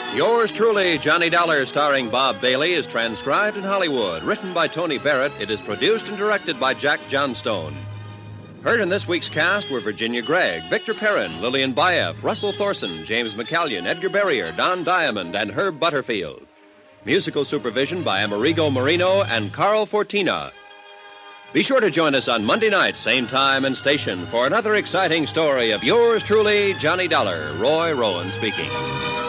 Yours truly, Johnny Dollar, starring Bob Bailey, is transcribed in Hollywood. Written by Tony Barrett, it is produced and directed by Jack Johnstone. Heard in this week's cast were Virginia Gregg, Victor Perrin, Lillian Baeff, Russell Thorson, James McCallion, Edgar Barrier, Don Diamond, and Herb Butterfield. Musical supervision by Amerigo Marino and Carl Fortina. Be sure to join us on Monday night, same time and station, for another exciting story of yours truly, Johnny Dollar. Roy Rowan speaking.